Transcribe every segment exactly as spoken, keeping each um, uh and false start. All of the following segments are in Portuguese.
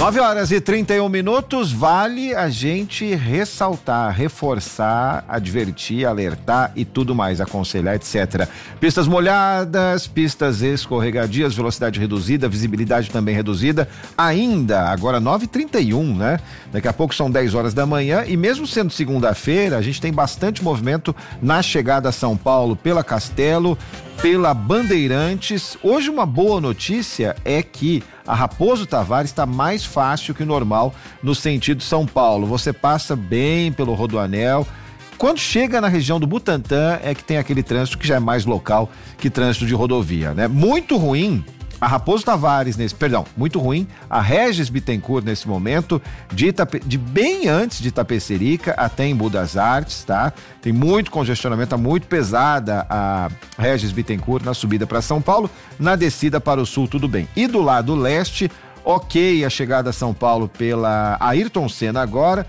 nove horas e trinta e um minutos, vale a gente ressaltar, reforçar, advertir, alertar e tudo mais, aconselhar, etcétera. Pistas molhadas, pistas escorregadias, velocidade reduzida, visibilidade também reduzida, ainda, agora nove e trinta e um, né? Daqui a pouco são dez horas da manhã e mesmo sendo segunda-feira, a gente tem bastante movimento na chegada a São Paulo pela Castelo, pela Bandeirantes. Hoje uma boa notícia é que a Raposo Tavares está mais fácil que o normal no sentido São Paulo. Você passa bem pelo Rodoanel. Quando chega na região do Butantã é que tem aquele trânsito que já é mais local que trânsito de rodovia, né? Muito ruim a Raposo Tavares nesse, perdão, muito ruim a Regis Bittencourt nesse momento, de, Itape, de bem antes de Itapecerica até Embu das Artes, tá? Tem muito congestionamento, tá muito pesada a Regis Bittencourt na subida para São Paulo, na descida para o sul tudo bem. E do lado leste, ok a chegada a São Paulo pela Ayrton Senna agora,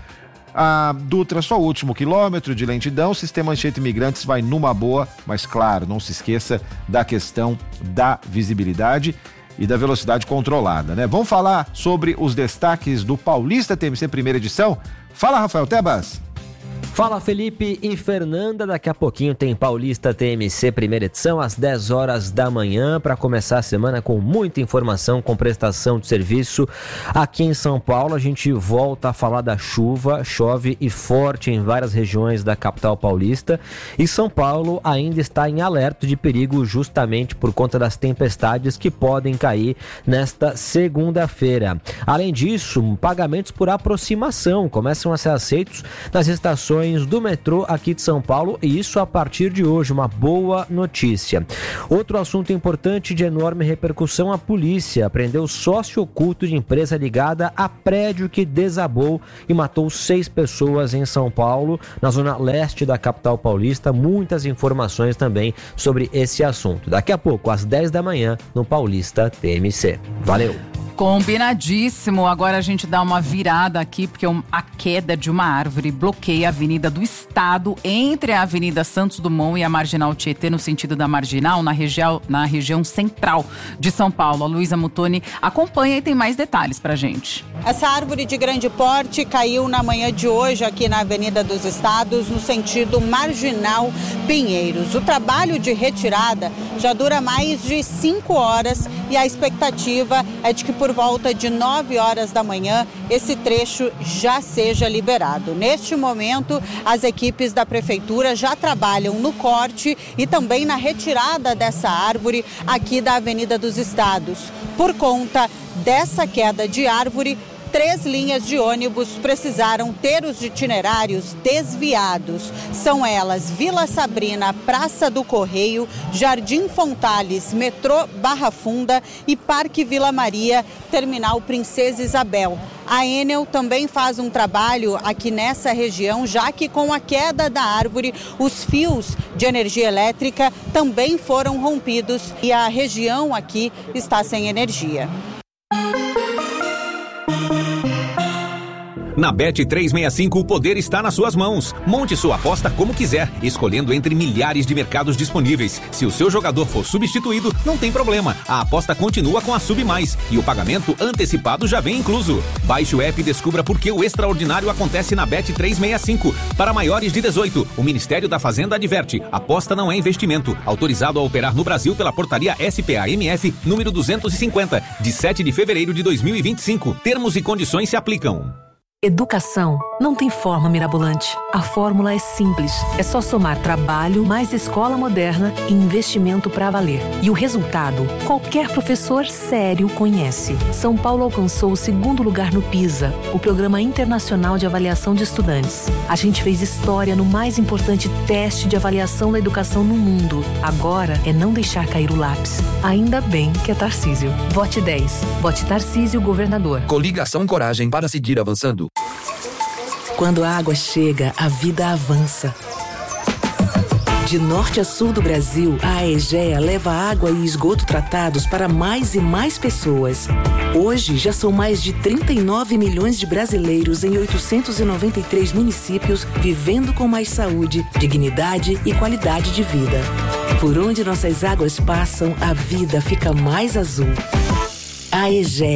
a Dutra só o último quilômetro de lentidão, sistema Anchieta Imigrantes vai numa boa, mas claro, não se esqueça da questão da visibilidade e da velocidade controlada, né? Vamos falar sobre os destaques do Paulista T M C primeira edição? Fala, Rafael Tebas. Fala, Felipe e Fernanda, daqui a pouquinho tem Paulista T M C primeira edição às dez horas da manhã para começar a semana com muita informação, com prestação de serviço. Aqui em São Paulo a gente volta a falar da chuva, chove e forte em várias regiões da capital paulista e São Paulo ainda está em alerta de perigo justamente por conta das tempestades que podem cair nesta segunda-feira. Além disso, pagamentos por aproximação começam a ser aceitos nas estações do metrô aqui de São Paulo e isso a partir de hoje, uma boa notícia. Outro assunto importante de enorme repercussão, a polícia prendeu sócio oculto de empresa ligada a prédio que desabou e matou seis pessoas em São Paulo, na zona leste da capital paulista. Muitas informações também sobre esse assunto. Daqui a pouco, às dez da manhã, no Paulista T M C. Valeu! Combinadíssimo. Agora a gente dá uma virada aqui, porque a queda de uma árvore bloqueia a Avenida do Estado entre a Avenida Santos Dumont e a Marginal Tietê, no sentido da Marginal, na região, na região central de São Paulo. A Luísa Mutoni acompanha e tem mais detalhes pra gente. Essa árvore de grande porte caiu na manhã de hoje aqui na Avenida dos Estados, no sentido Marginal Pinheiros. O trabalho de retirada já dura mais de cinco horas e a expectativa é de que por volta de nove horas da manhã esse trecho já seja liberado. Neste momento, as equipes da prefeitura já trabalham no corte e também na retirada dessa árvore aqui da Avenida dos Estados. Por conta dessa queda de árvore, três linhas de ônibus precisaram ter os itinerários desviados. São elas Vila Sabrina, Praça do Correio, Jardim Fontales, Metrô Barra Funda e Parque Vila Maria, Terminal Princesa Isabel. A Enel também faz um trabalho aqui nessa região, já que com a queda da árvore, os fios de energia elétrica também foram rompidos e a região aqui está sem energia. Na Bet trezentos e sessenta e cinco, o poder está nas suas mãos. Monte sua aposta como quiser, escolhendo entre milhares de mercados disponíveis. Se o seu jogador for substituído, não tem problema. A aposta continua com a Sub Mais e o pagamento antecipado já vem incluso. Baixe o app e descubra por que o extraordinário acontece na Bet trezentos e sessenta e cinco. Para maiores de dezoito, o Ministério da Fazenda adverte: aposta não é investimento. Autorizado a operar no Brasil pela portaria S P A M F número duzentos e cinquenta, de sete de fevereiro de dois mil e vinte e cinco. Termos e condições se aplicam. Educação não tem forma mirabolante. A fórmula é simples. É só somar trabalho, mais escola moderna e investimento para valer. E o resultado, qualquer professor sério conhece. São Paulo alcançou o segundo lugar no PISA, o Programa Internacional de Avaliação de Estudantes. A gente fez história no mais importante teste de avaliação da educação no mundo. Agora é não deixar cair o lápis. Ainda bem que é Tarcísio. Vote dez. Vote Tarcísio, governador. Coligação Coragem para seguir avançando. Quando a água chega, a vida avança. De norte a sul do Brasil, a Aegea leva água e esgoto tratados para mais e mais pessoas. Hoje, já são mais de trinta e nove milhões de brasileiros em oitocentos e noventa e três municípios vivendo com mais saúde, dignidade e qualidade de vida. Por onde nossas águas passam, a vida fica mais azul. Aegea,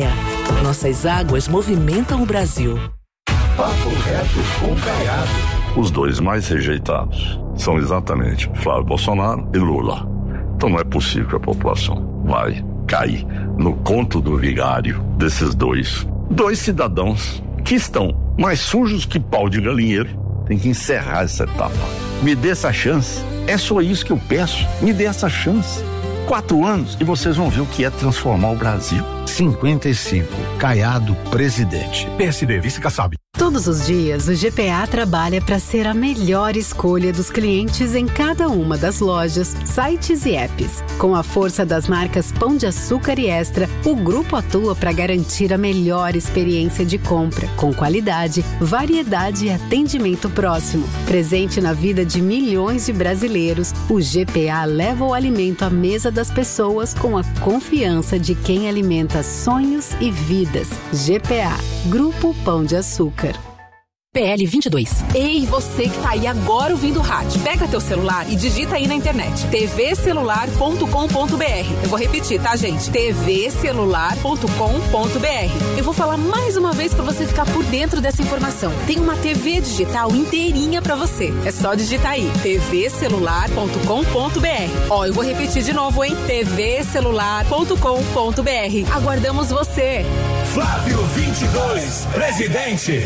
Nossas águas movimentam o Brasil. Papo Reto com Caiado. Os dois mais rejeitados são exatamente Flávio Bolsonaro e Lula. Então não é possível que a população vai cair no conto do vigário desses dois. Dois cidadãos que estão mais sujos que pau de galinheiro. Tem que encerrar essa etapa. Me dê essa chance. É só isso que eu peço. Me dê essa chance. Quatro anos e vocês vão ver o que é transformar o Brasil. cinquenta e cinco. Caiado, presidente. P S D, vice Kassab. Todos os dias, o G P A trabalha para ser a melhor escolha dos clientes em cada uma das lojas, sites e apps. Com a força das marcas Pão de Açúcar e Extra, o grupo atua para garantir a melhor experiência de compra, com qualidade, variedade e atendimento próximo. Presente na vida de milhões de brasileiros, o G P A leva o alimento à mesa das pessoas com a confiança de quem alimenta sonhos e vidas. G P A, Grupo Pão de Açúcar. P L vinte e dois. Ei, você que tá aí agora ouvindo o rádio, pega teu celular e digita aí na internet t v celular ponto com ponto b r. Eu vou repetir, tá, gente? t v celular ponto com ponto b r. Eu vou falar mais uma vez pra você ficar por dentro dessa informação. Tem uma T V digital inteirinha pra você. É só digitar aí t v celular ponto com ponto b r. Ó, eu vou repetir de novo, hein? t v celular ponto com ponto b r. Aguardamos você. Flávio vinte e dois, presidente.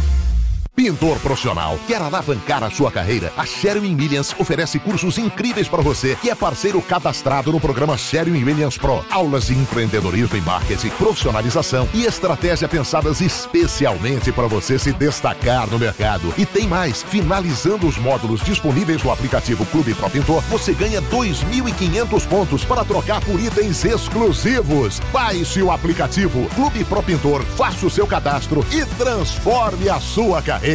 Pintor profissional, quer alavancar a sua carreira? A Sherwin Williams oferece cursos incríveis para você, que é parceiro cadastrado no programa Sherwin Williams Pro. Aulas de empreendedorismo e marketing, profissionalização e estratégia pensadas especialmente para você se destacar no mercado. E tem mais, finalizando os módulos disponíveis no aplicativo Clube Pro Pintor, você ganha dois mil e quinhentos pontos para trocar por itens exclusivos. Baixe o aplicativo Clube Pro Pintor, faça o seu cadastro e transforme a sua carreira.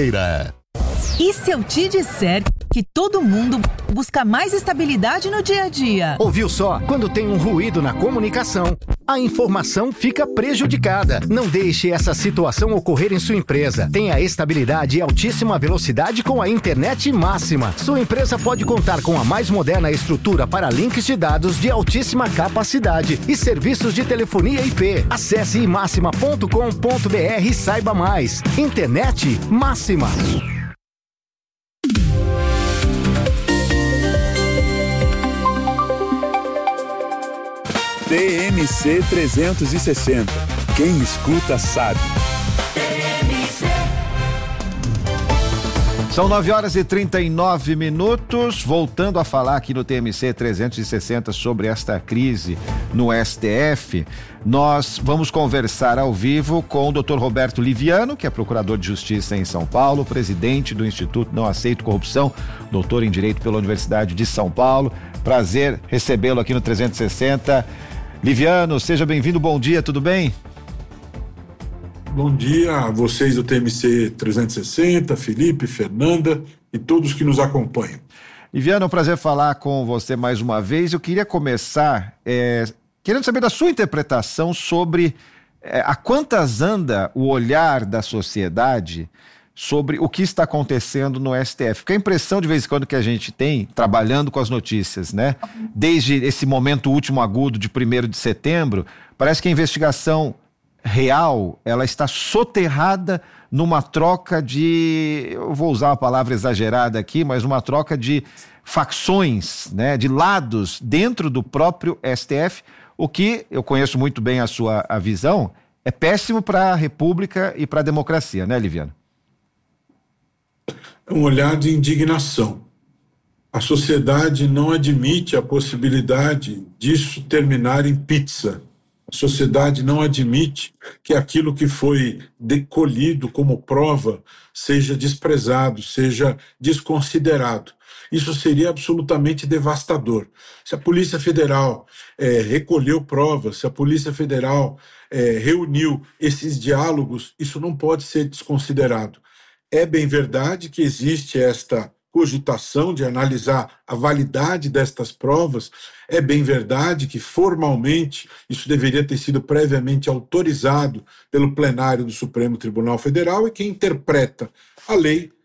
E se eu te disser que todo mundo busca mais estabilidade no dia a dia? Ouviu só? Quando tem um ruído na comunicação, a informação fica prejudicada. Não deixe essa situação ocorrer em sua empresa. Tenha estabilidade e altíssima velocidade com a internet máxima. Sua empresa pode contar com a mais moderna estrutura para links de dados de altíssima capacidade e serviços de telefonia I P. Acesse imáxima ponto com ponto b r e saiba mais. Internet máxima. T M C trezentos e sessenta. Quem escuta sabe. São nove horas e trinta e nove minutos, voltando a falar aqui no T M C trezentos e sessenta sobre esta crise no S T F, nós vamos conversar ao vivo com o doutor Roberto Liviano, que é procurador de justiça em São Paulo, presidente do Instituto Não Aceito Corrupção, doutor em Direito pela Universidade de São Paulo. Prazer recebê-lo aqui no trezentos e sessenta. Liviano, seja bem-vindo, bom dia, tudo bem? Bom dia a vocês do T M C trezentos e sessenta, Felipe, Fernanda e todos que nos acompanham. Liviano, é um prazer falar com você mais uma vez. Eu queria começar é, querendo saber da sua interpretação sobre é, a quantas anda o olhar da sociedade sobre o que está acontecendo no S T F. Porque a impressão de vez em quando que a gente tem, trabalhando com as notícias, né? Desde esse momento último agudo de primeiro de setembro, parece que a investigação real, ela está soterrada numa troca de, eu vou usar uma palavra exagerada aqui, mas uma troca de facções, né? De lados dentro do próprio S T F, o que, eu conheço muito bem a sua a visão, é péssimo para a República e para a democracia, né, Liviano? Um olhar de indignação. A sociedade não admite a possibilidade disso terminar em pizza. A sociedade não admite que aquilo que foi colhido como prova seja desprezado, seja desconsiderado. Isso seria absolutamente devastador. Se a Polícia Federal é, recolheu provas, se a Polícia Federal é, reuniu esses diálogos, isso não pode ser desconsiderado. É bem verdade que existe esta cogitação de analisar a validade destas provas, é bem verdade que formalmente isso deveria ter sido previamente autorizado pelo plenário do Supremo Tribunal Federal e quem interpreta a lei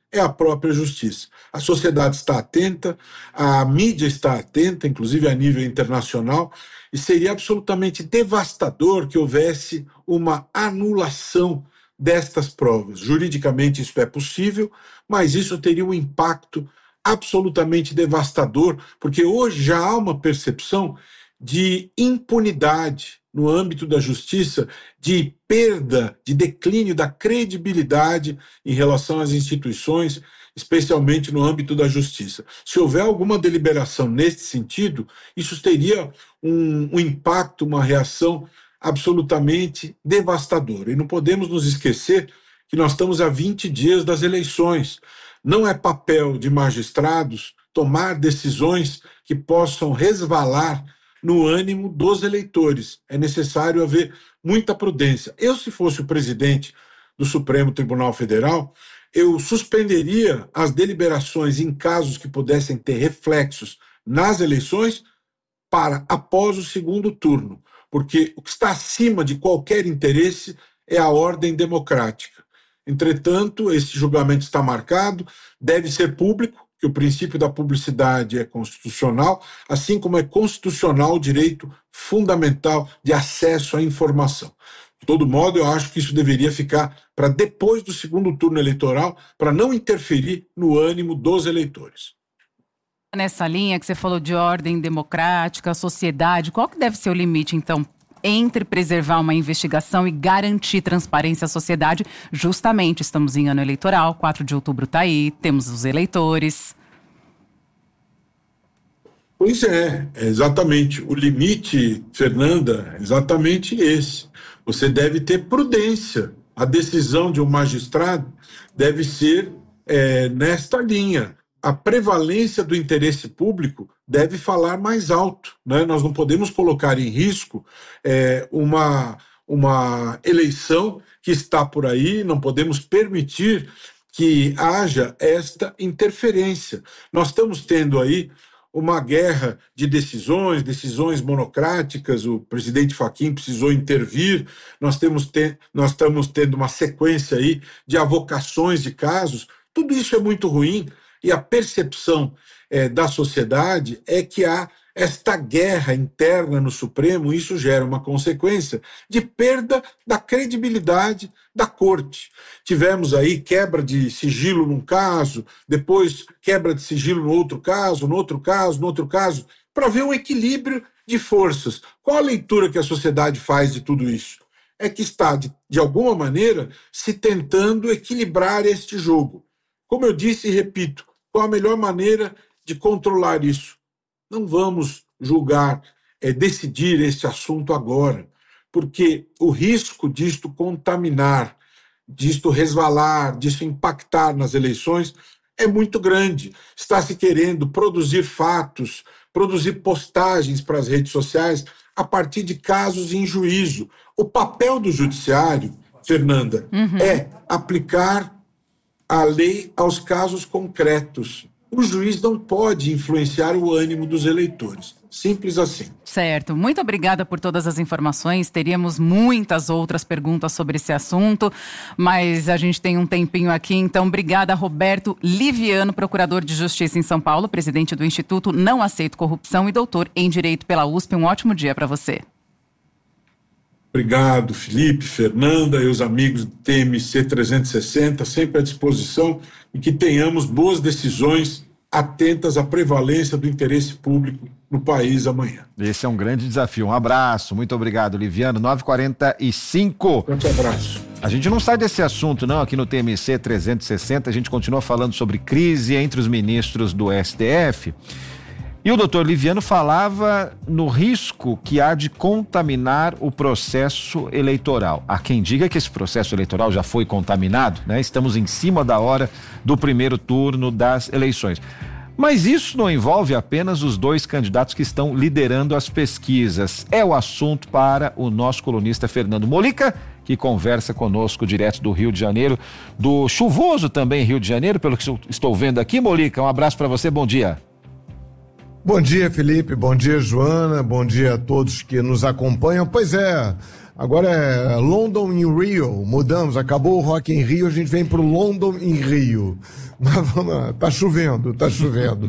é a própria justiça. A sociedade está atenta, a mídia está atenta, inclusive a nível internacional, e seria absolutamente devastador que houvesse uma anulação destas provas. Juridicamente isso é possível, mas isso teria um impacto absolutamente devastador, porque hoje já há uma percepção de impunidade no âmbito da justiça, de perda, de declínio da credibilidade em relação às instituições, especialmente no âmbito da justiça. Se houver alguma deliberação nesse sentido, isso teria um, um impacto, uma reação absolutamente devastadora. E não podemos nos esquecer que nós estamos a vinte dias das eleições. Não é papel de magistrados tomar decisões que possam resvalar no ânimo dos eleitores. É necessário haver muita prudência. Eu, se fosse o presidente do Supremo Tribunal Federal, eu suspenderia as deliberações em casos que pudessem ter reflexos nas eleições para após o segundo turno, porque o que está acima de qualquer interesse é a ordem democrática. Entretanto, esse julgamento está marcado, deve ser público, que o princípio da publicidade é constitucional, assim como é constitucional o direito fundamental de acesso à informação. De todo modo, eu acho que isso deveria ficar para depois do segundo turno eleitoral, para não interferir no ânimo dos eleitores. Nessa linha que você falou de ordem democrática, sociedade, qual que deve ser o limite, então, entre preservar uma investigação e garantir transparência à sociedade? Justamente, estamos em ano eleitoral, quatro de outubro está aí, temos os eleitores. Pois é, é exatamente. O limite, Fernanda, é exatamente esse. Você deve ter prudência. A decisão de um magistrado deve ser é, nesta linha. A prevalência do interesse público deve falar mais alto, né? Nós não podemos colocar em risco é, uma, uma eleição que está por aí, não podemos permitir que haja esta interferência. Nós estamos tendo aí uma guerra de decisões, decisões monocráticas, o presidente Fachin precisou intervir, nós, temos te, nós estamos tendo uma sequência aí de avocações de casos, tudo isso é muito ruim. E a percepção é, da sociedade é que há esta guerra interna no Supremo, isso gera uma consequência de perda da credibilidade da corte. Tivemos aí quebra de sigilo num caso, depois quebra de sigilo no outro caso, no outro caso, no outro caso, para ver um equilíbrio de forças. Qual a leitura que a sociedade faz de tudo isso? É que está, de, de alguma maneira, se tentando equilibrar este jogo. Como eu disse e repito, qual a melhor maneira de controlar isso? Não vamos julgar, é, decidir este assunto agora, porque o risco disto contaminar, disto resvalar, disto impactar nas eleições é muito grande. Está se querendo produzir fatos, produzir postagens para as redes sociais a partir de casos em juízo. O papel do judiciário, Fernanda, uhum. é aplicar a lei aos casos concretos. O juiz não pode influenciar o ânimo dos eleitores. Simples assim. Certo. Muito obrigada por todas as informações. Teríamos muitas outras perguntas sobre esse assunto, mas a gente tem um tempinho aqui. Então, obrigada, Roberto Liviano, procurador de Justiça em São Paulo, presidente do Instituto Não Aceito Corrupção e doutor em Direito pela U S P. Um ótimo dia para você. Obrigado, Felipe, Fernanda e os amigos do T M C trezentos e sessenta, sempre à disposição, e que tenhamos boas decisões atentas à prevalência do interesse público no país amanhã. Esse é um grande desafio. Um abraço, muito obrigado, Liviano. nove e quarenta e cinco. Forte abraço. A gente não sai desse assunto, não, aqui no T M C trezentos e sessenta. A gente continua falando sobre crise entre os ministros do S T F. E o doutor Liviano falava no risco que há de contaminar o processo eleitoral. Há quem diga que esse processo eleitoral já foi contaminado, né? Estamos em cima da hora do primeiro turno das eleições. Mas isso não envolve apenas os dois candidatos que estão liderando as pesquisas. É o assunto para o nosso colunista Fernando Molica, que conversa conosco direto do Rio de Janeiro, do chuvoso também Rio de Janeiro, pelo que estou vendo aqui. Molica, um abraço para você, bom dia. Bom dia, Felipe, bom dia, Joana, bom dia a todos que nos acompanham. Pois é, Agora é London em Rio, mudamos, acabou o Rock em Rio, a gente vem pro London em Rio. Mas vamos lá, tá chovendo, tá chovendo.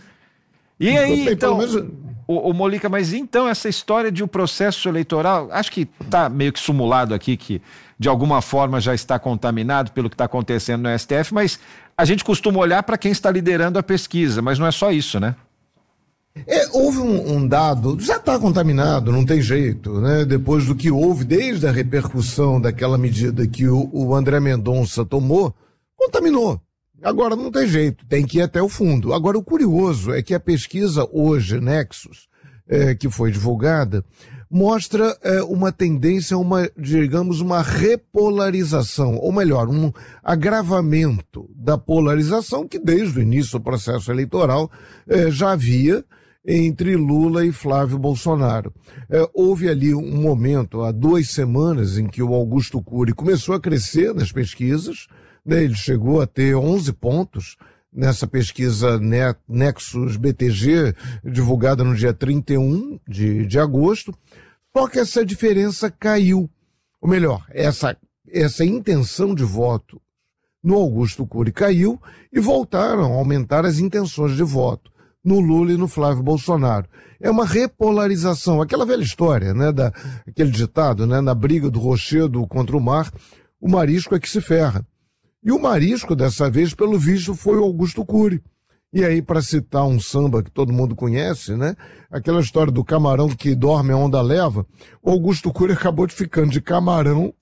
E aí, então, o, o Molica, mas então essa história de um processo eleitoral, acho que tá meio que simulado aqui, que de alguma forma já está contaminado pelo que está acontecendo no S T F, mas a gente costuma olhar para quem está liderando a pesquisa, mas não é só isso, né? É, houve um, um dado, já está contaminado, não tem jeito, né? Depois do que houve, desde a repercussão daquela medida que o, o André Mendonça tomou, contaminou. Agora não tem jeito, tem que ir até o fundo. Agora o curioso é que a pesquisa hoje, Nexus, é, que foi divulgada, mostra é, uma tendência, uma, digamos, uma repolarização, ou melhor, um agravamento da polarização que desde o início do processo eleitoral é, já havia entre Lula e Flávio Bolsonaro. É, houve ali um momento, há duas semanas, em que o Augusto Cury começou a crescer nas pesquisas, né? Ele chegou a ter onze pontos nessa pesquisa Nexus B T G, divulgada no dia trinta e um de, de agosto, só que essa diferença caiu. Ou melhor, essa, essa intenção de voto no Augusto Cury caiu e voltaram a aumentar as intenções de voto no Lula e no Flávio Bolsonaro. É uma repolarização, aquela velha história, né, da, aquele ditado, né, na briga do rochedo contra o mar, o marisco é que se ferra. E o marisco, dessa vez, pelo visto, foi o Augusto Cury. E aí, para citar um samba que todo mundo conhece, né, aquela história do camarão que dorme a onda leva, o Augusto Cury acabou de ficando de camarão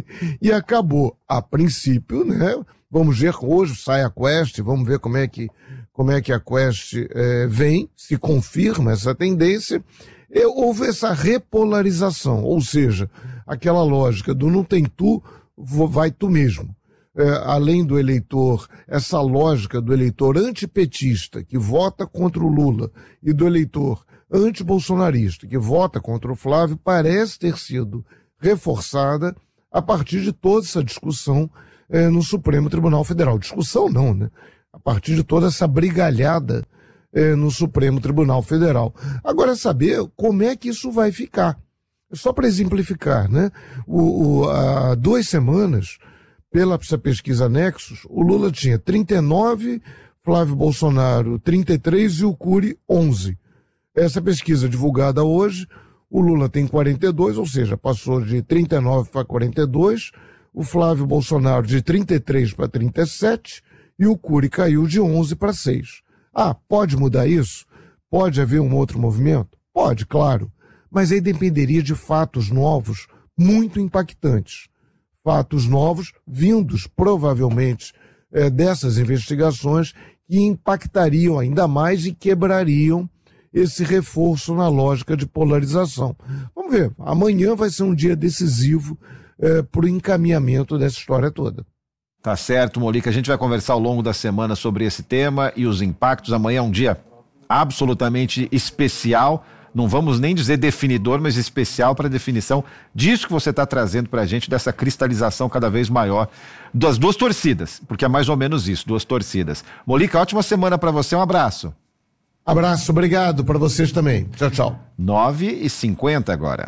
e acabou, a princípio, né, vamos ver, hoje sai a Quest, vamos ver como é que como é que a Quest é, vem, se confirma essa tendência, e houve essa repolarização, ou seja, aquela lógica do não tem tu, vai tu mesmo. É, além do eleitor, essa lógica do eleitor antipetista, que vota contra o Lula, e do eleitor antibolsonarista, que vota contra o Flávio, parece ter sido reforçada a partir de toda essa discussão é, no Supremo Tribunal Federal. Discussão não, né? A partir de toda essa brigalhada eh, no Supremo Tribunal Federal. Agora é saber como é que isso vai ficar. Só para exemplificar, né? O, o, há duas semanas, pela essa pesquisa Nexus, o Lula tinha trinta e nove, Flávio Bolsonaro trinta e três e o Cury onze. Essa pesquisa divulgada hoje, o Lula tem quarenta e dois, ou seja, passou de trinta e nove para quarenta e dois, o Flávio Bolsonaro de trinta e três para trinta e sete, e o Cury caiu de onze para seis. Ah, pode mudar isso? Pode haver um outro movimento? Pode, claro. Mas aí dependeria de fatos novos muito impactantes. Fatos novos vindos, provavelmente, é, dessas investigações que impactariam ainda mais e quebrariam esse reforço na lógica de polarização. Vamos ver. Amanhã vai ser um dia decisivo é, para o encaminhamento dessa história toda. Tá certo, Molica. A gente vai conversar ao longo da semana sobre esse tema e os impactos. Amanhã é um dia absolutamente especial. Não vamos nem dizer definidor, mas especial para a definição disso que você está trazendo para a gente, dessa cristalização cada vez maior das duas torcidas, porque é mais ou menos isso, duas torcidas. Molica, ótima semana para você. Um abraço. Abraço, obrigado para vocês também. Tchau, tchau. nove e cinquenta agora.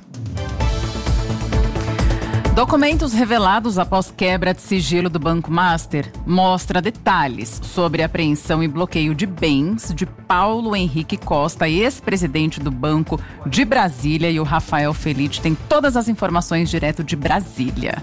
Documentos revelados após quebra de sigilo do Banco Master mostra detalhes sobre a apreensão e bloqueio de bens de Paulo Henrique Costa, ex-presidente do Banco de Brasília, e o Rafael Felite tem todas as informações direto de Brasília.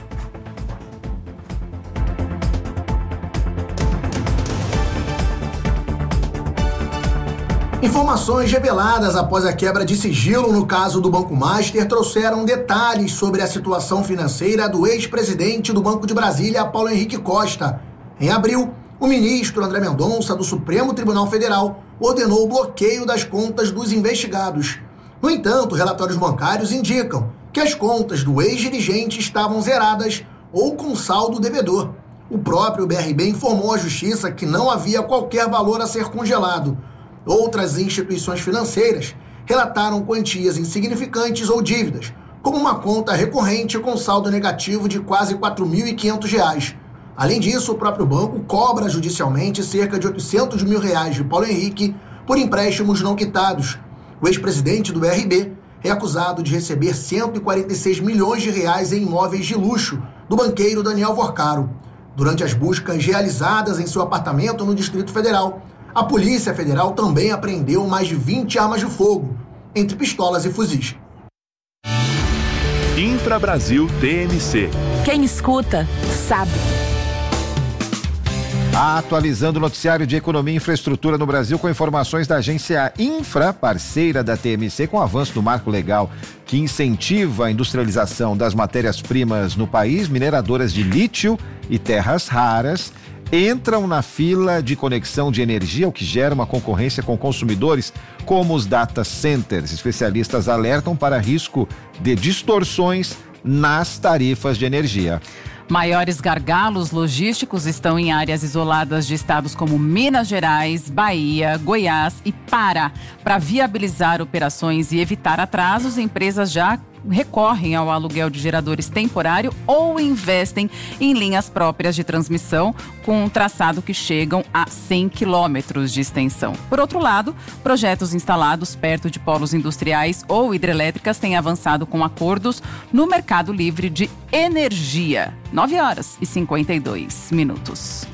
Informações reveladas após a quebra de sigilo no caso do Banco Master trouxeram detalhes sobre a situação financeira do ex-presidente do Banco de Brasília, Paulo Henrique Costa. Em abril, o ministro André Mendonça, do Supremo Tribunal Federal, ordenou o bloqueio das contas dos investigados. No entanto, relatórios bancários indicam que as contas do ex-dirigente estavam zeradas ou com saldo devedor. O próprio B R B informou à Justiça que não havia qualquer valor a ser congelado. Outras instituições financeiras relataram quantias insignificantes ou dívidas, como uma conta recorrente com saldo negativo de quase quatro mil e quinhentos reais. Além disso, o próprio banco cobra judicialmente cerca de oitocentos mil reais de Paulo Henrique por empréstimos não quitados. O ex-presidente do B R B é acusado de receber cento e quarenta e seis milhões de reais em imóveis de luxo do banqueiro Daniel Vorcaro. Durante as buscas realizadas em seu apartamento no Distrito Federal, a Polícia Federal também apreendeu mais de vinte armas de fogo, entre pistolas e fuzis. Infrabrasil T M C. Quem escuta, sabe. Atualizando o noticiário de economia e infraestrutura no Brasil com informações da agência Infra, parceira da T M C, com o avanço do marco legal que incentiva a industrialização das matérias-primas no país. Mineradoras de lítio e terras raras entram na fila de conexão de energia, o que gera uma concorrência com consumidores como os data centers. Especialistas alertam para risco de distorções nas tarifas de energia. Maiores gargalos logísticos estão em áreas isoladas de estados como Minas Gerais, Bahia, Goiás e Pará. Para viabilizar operações e evitar atrasos, empresas já recorrem ao aluguel de geradores temporário ou investem em linhas próprias de transmissão com um traçado que chegam a cem quilômetros de extensão. Por outro lado, projetos instalados perto de polos industriais ou hidrelétricas têm avançado com acordos no mercado livre de energia. nove horas e cinquenta e dois minutos.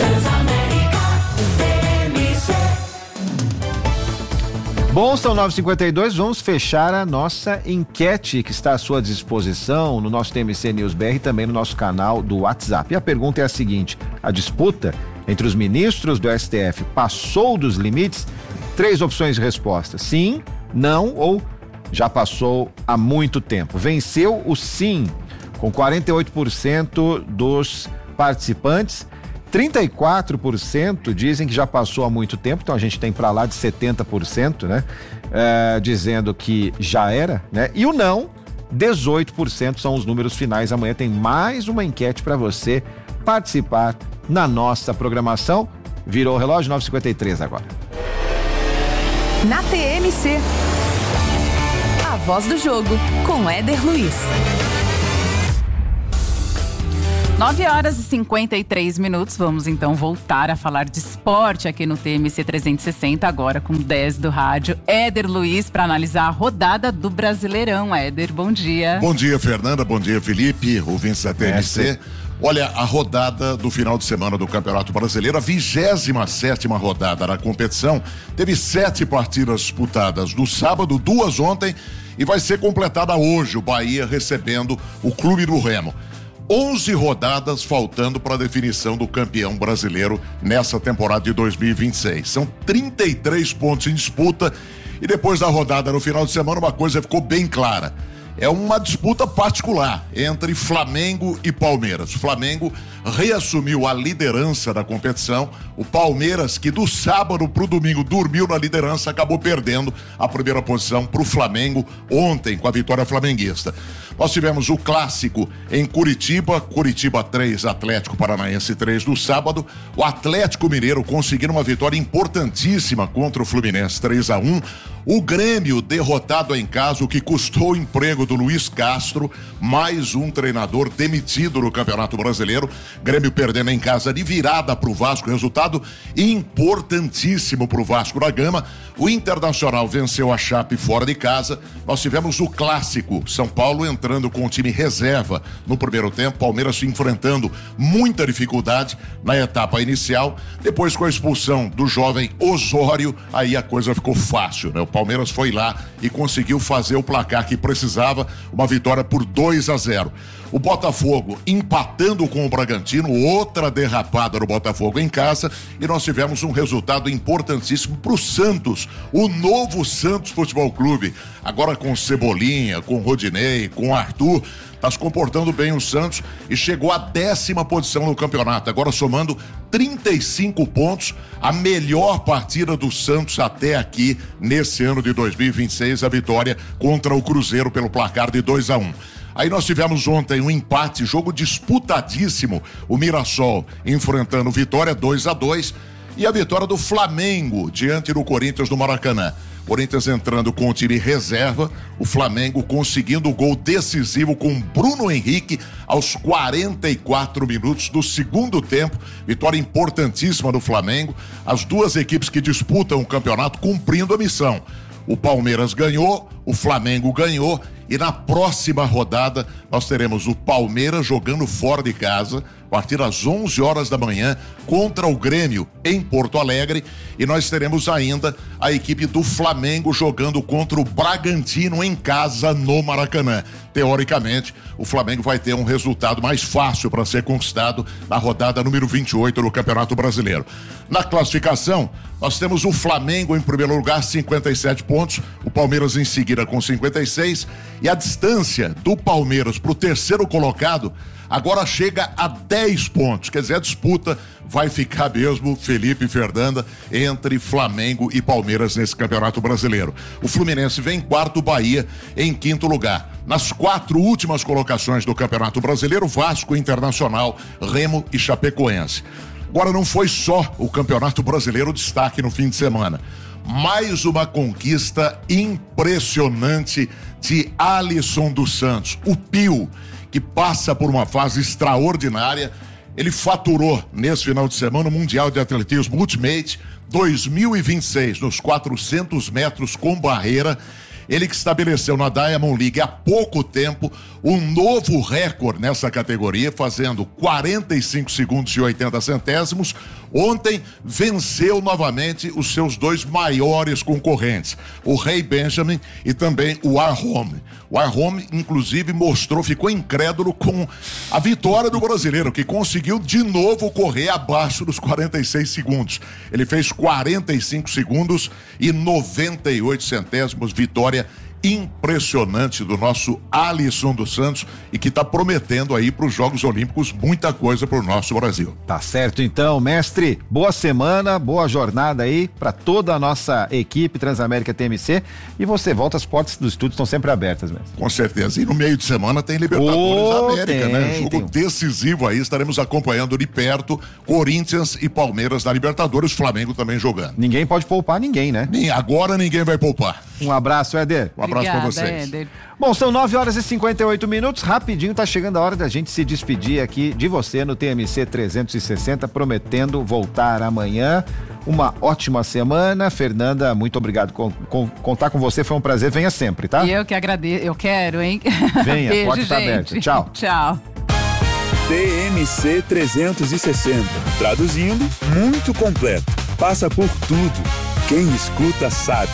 Bom, são nove e cinquenta e dois, vamos fechar a nossa enquete que está à sua disposição no nosso T M C News B R e também no nosso canal do WhatsApp. E a pergunta é a seguinte: a disputa entre os ministros do S T F passou dos limites? Três opções de resposta: sim, não ou já passou há muito tempo. Venceu o sim, com quarenta e oito por cento dos participantes. trinta e quatro por cento dizem que já passou há muito tempo, então a gente tem para lá de setenta por cento, né? É, dizendo que já era, né? E o não, dezoito por cento são os números finais. Amanhã tem mais uma enquete para você participar na nossa programação. Virou o relógio, nove e cinquenta e três agora. Na T M C, a voz do jogo, com Éder Luiz. nove horas e cinquenta e três minutos, vamos então voltar a falar de esporte aqui no T M C trezentos e sessenta, agora com dez do rádio. Éder Luiz, para analisar a rodada do Brasileirão. Éder, bom dia. Bom dia, Fernanda, bom dia, Felipe, ouvintes da T M C. É, olha, a rodada do final de semana do Campeonato Brasileiro, a vigésima sétima rodada da competição, teve sete partidas disputadas no sábado, duas ontem, e vai ser completada hoje, o Bahia recebendo o Clube do Remo. onze rodadas faltando para a definição do campeão brasileiro nessa temporada de dois mil e vinte e seis. São trinta e três pontos em disputa e depois da rodada no final de semana uma coisa ficou bem clara. É uma disputa particular entre Flamengo e Palmeiras. O Flamengo reassumiu a liderança da competição. O Palmeiras, que do sábado para o domingo dormiu na liderança, acabou perdendo a primeira posição para o Flamengo ontem com a vitória flamenguista. Nós tivemos o clássico em Curitiba, Curitiba três, Atlético Paranaense três no sábado. O Atlético Mineiro conseguindo uma vitória importantíssima contra o Fluminense três a um. O Grêmio derrotado em casa, o que custou o emprego do Luiz Castro, mais um treinador demitido no Campeonato Brasileiro. Grêmio perdendo em casa de virada para o Vasco, resultado importantíssimo para o Vasco da Gama. O Internacional venceu a Chape fora de casa. Nós tivemos o clássico, São Paulo entrando com o time reserva no primeiro tempo, Palmeiras enfrentando muita dificuldade na etapa inicial. Depois, com a expulsão do jovem Osório, aí a coisa ficou fácil, né? O Palmeiras foi lá e conseguiu fazer o placar que precisava, uma vitória por dois a zero. O Botafogo empatando com o Bragantino, outra derrapada do Botafogo em casa, e nós tivemos um resultado importantíssimo para o Santos, o novo Santos Futebol Clube, agora com Cebolinha, com Rodinei, com Arthur. Está se comportando bem o Santos e chegou à décima posição no campeonato, agora somando trinta e cinco pontos, a melhor partida do Santos até aqui nesse ano de dois mil e vinte e seis, a vitória contra o Cruzeiro pelo placar de dois a um. Aí nós tivemos ontem um empate, jogo disputadíssimo, o Mirassol enfrentando o Vitória dois a dois e a vitória do Flamengo diante do Corinthians no Maracanã. Corinthians entrando com o time reserva, o Flamengo conseguindo o gol decisivo com Bruno Henrique aos quarenta e quatro minutos do segundo tempo. Vitória importantíssima do Flamengo. As duas equipes que disputam o campeonato cumprindo a missão. O Palmeiras ganhou, o Flamengo ganhou e na próxima rodada nós teremos o Palmeiras jogando fora de casa a partir das onze horas da manhã contra o Grêmio em Porto Alegre e nós teremos ainda a equipe do Flamengo jogando contra o Bragantino em casa no Maracanã. Teoricamente, o Flamengo vai ter um resultado mais fácil para ser conquistado na rodada número vinte e oito do Campeonato Brasileiro. Na classificação, nós temos o Flamengo em primeiro lugar, cinquenta e sete pontos, o Palmeiras em seguida com cinquenta e seis e a distância do Palmeiras para o terceiro colocado agora chega a dez pontos, quer dizer, a disputa vai ficar mesmo, Felipe e Fernanda, entre Flamengo e Palmeiras nesse Campeonato Brasileiro. O Fluminense vem em quarto, o Bahia em quinto lugar. Nas quatro últimas colocações do Campeonato Brasileiro, Vasco, Internacional, Remo e Chapecoense. Agora não foi só o Campeonato Brasileiro destaque no fim de semana. Mais uma conquista impressionante de Alisson dos Santos, o Pio, que passa por uma fase extraordinária. Ele faturou nesse final de semana o Mundial de Atletismo Ultimate dois mil e vinte e seis nos quatrocentos metros com barreira. Ele que estabeleceu na Diamond League há pouco tempo um novo recorde nessa categoria, fazendo quarenta e cinco segundos e oitenta centésimos. Ontem venceu novamente os seus dois maiores concorrentes, o Ray Benjamin e também o Arhome. O Arhome, inclusive, mostrou, ficou incrédulo com a vitória do brasileiro, que conseguiu de novo correr abaixo dos quarenta e seis segundos. Ele fez quarenta e cinco segundos e noventa e oito centésimos, vitória impressionante do nosso Alisson dos Santos e que está prometendo aí para os Jogos Olímpicos muita coisa para o nosso Brasil. Tá certo então, mestre, boa semana, boa jornada aí para toda a nossa equipe Transamérica T M C e você volta, as portas do estúdio estão sempre abertas, mestre. Com certeza, e no meio de semana tem Libertadores oh, da América, tem, né? Jogo tem. decisivo aí, estaremos acompanhando de perto Corinthians e Palmeiras na Libertadores, Flamengo também jogando. Ninguém pode poupar ninguém, né? Nem, agora ninguém vai poupar. Um abraço, Éder. Um abraço para vocês. Éder. Bom, são nove horas e cinquenta e oito minutos, rapidinho tá chegando a hora da gente se despedir aqui de você no T M C trezentos e sessenta, prometendo voltar amanhã. Uma ótima semana. Fernanda, muito obrigado. Com, com, contar com você foi um prazer, venha sempre, tá? E eu que agradeço, eu quero, hein? Venha, Beijo, pode estar gente. aberto. Tchau. Tchau. T M C trezentos e sessenta. Traduzindo, muito completo. Passa por tudo. Quem escuta sabe.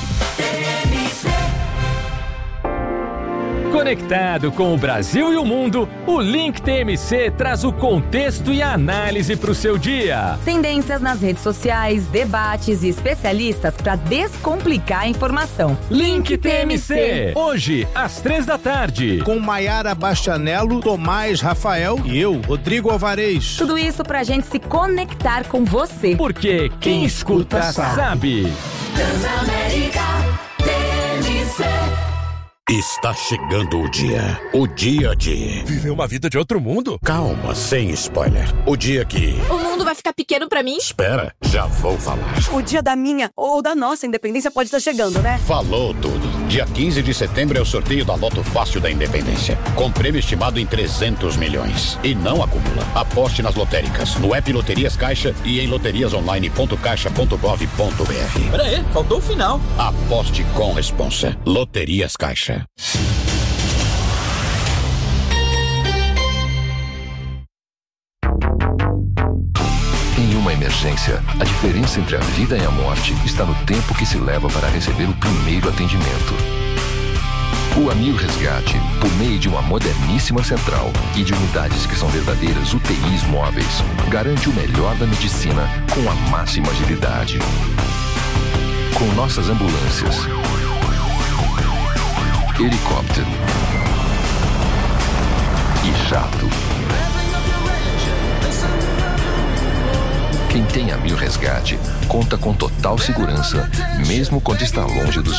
Conectado com o Brasil e o mundo, o Link T M C traz o contexto e a análise para o seu dia. Tendências nas redes sociais, debates e especialistas para descomplicar a informação. Link T M C, hoje, às três da tarde. Com Maiara Bastianello, Tomás Rafael e eu, Rodrigo Alvarez. Tudo isso pra gente se conectar com você. Porque quem, quem escuta, escuta sabe. sabe. Transamérica T M C. Está chegando o dia. O dia de... viver uma vida de outro mundo? Calma, sem spoiler. O dia que... o mundo vai ficar pequeno pra mim? Espera, já vou falar. O dia da minha ou da nossa independência pode estar chegando, né? Falou tudo. Dia quinze de setembro é o sorteio da Loto Fácil da Independência. Com prêmio estimado em trezentos milhões. E não acumula. Aposte nas lotéricas, no app Loterias Caixa e em loterias online ponto caixa ponto gov ponto br. Pera aí, faltou o final. Aposte com responsa. Loterias Caixa. Em uma emergência, a diferença entre a vida e a morte está no tempo que se leva para receber o primeiro atendimento. O Amil Resgate, por meio de uma moderníssima central e de unidades que são verdadeiras U T Is móveis, garante o melhor da medicina com a máxima agilidade. Com nossas ambulâncias, helicóptero e jato. Quem tem Amil Resgate conta com total segurança, mesmo quando está longe dos